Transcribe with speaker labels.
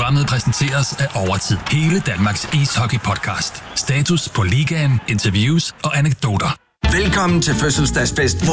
Speaker 1: Programmet præsenteres af Overtid. Hele Danmarks ishockey-podcast. Status på ligaen, interviews og anekdoter.
Speaker 2: Velkommen til fødselsdagsfest.